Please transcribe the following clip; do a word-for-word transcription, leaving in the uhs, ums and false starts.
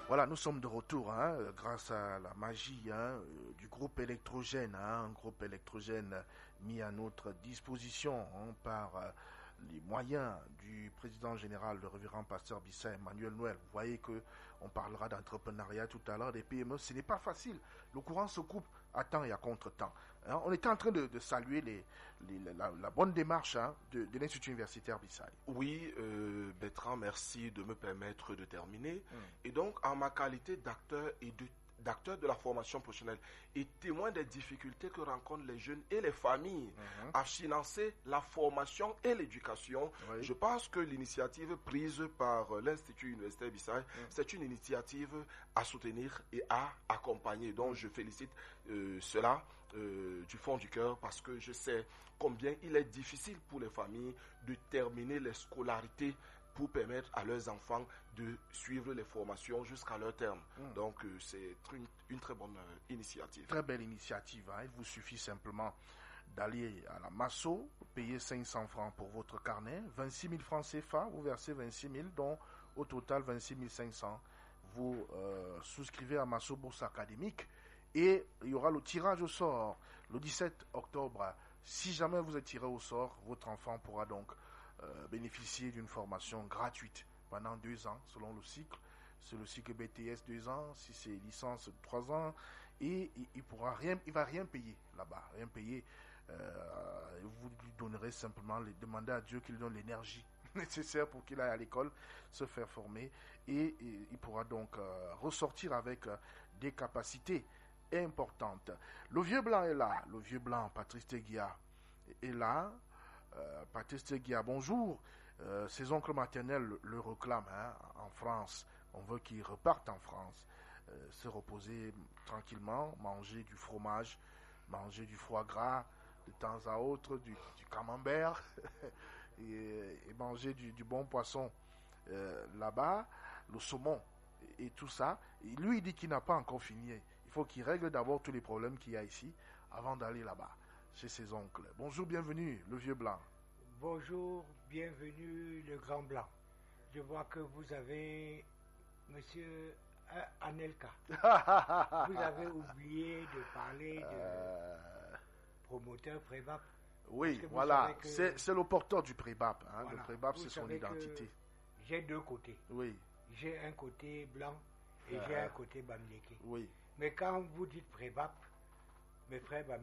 Voilà, nous sommes de retour hein, grâce à la magie hein, du groupe électrogène, hein, un groupe électrogène mis à notre disposition hein, par euh, les moyens du président général, le révérend pasteur Bissa Emmanuel Noël. Vous voyez que on parlera d'entrepreneuriat tout à l'heure, des P M E, ce n'est pas facile. Le courant se coupe à temps et à contre-temps. Hein, on était en train de, de saluer les, les, la, la bonne démarche hein, de, de l'Institut universitaire Bissaï. Oui, euh, Bertrand, merci de me permettre de terminer. Mmh. Et donc, en ma qualité d'acteur et de d'acteurs de la formation professionnelle et témoin des difficultés que rencontrent les jeunes et les familles mmh. à financer la formation et l'éducation. Oui. Je pense que l'initiative prise par l'Institut universitaire Bissaï, mmh. c'est une initiative à soutenir et à accompagner. Donc, mmh. je félicite euh, cela euh, du fond du cœur parce que je sais combien il est difficile pour les familles de terminer les scolarités pour permettre à leurs enfants de suivre les formations jusqu'à leur terme. Mmh. Donc, euh, c'est une, une très bonne euh, initiative. Très belle initiative. Hein. Il vous suffit simplement d'aller à la Masso, payer cinq cents francs pour votre carnet, vingt-six mille francs C F A, vous versez vingt-six mille, dont au total vingt-six mille cinq cents. Vous euh, souscrivez à Masso Bourse Académique et il y aura le tirage au sort le dix-sept octobre. Si jamais vous êtes tiré au sort, votre enfant pourra donc Euh, bénéficier d'une formation gratuite pendant deux ans selon le cycle. C'est le cycle B T S deux ans, si c'est licence trois ans, et il, il pourra rien, il va rien payer là-bas, rien payer. Euh, vous lui donnerez simplement, les, demander à Dieu qu'il donne l'énergie nécessaire pour qu'il aille à l'école, se faire former, et, et il pourra donc euh, ressortir avec euh, des capacités importantes. Le vieux blanc est là, le vieux blanc, Patrice Teguia est là. Euh, Patrice Teguia, bonjour. Euh, ses oncles maternels le, le réclament hein, en France. On veut qu'il reparte en France, euh, se reposer tranquillement, manger du fromage, manger du foie gras de temps à autre, du, du camembert et, et manger du, du bon poisson euh, là-bas, le saumon et, et tout ça. Et lui, il dit qu'il n'a pas encore fini. Il faut qu'il règle d'abord tous les problèmes qu'il y a ici avant d'aller là-bas. Chez ses oncles. Bonjour, bienvenue, le vieux blanc. Bonjour, bienvenue, le grand blanc. Je vois que vous avez, monsieur euh, Anelka, vous avez oublié de parler de euh... promoteur Prébap. Oui, voilà, que... c'est, c'est le porteur du Prébap. Hein. Voilà. Le Prébap, c'est son identité. J'ai deux côtés. Oui. J'ai un côté blanc et euh... j'ai un côté Bamileke. Oui. Mais quand vous dites Prébap, mes frères Bamileke,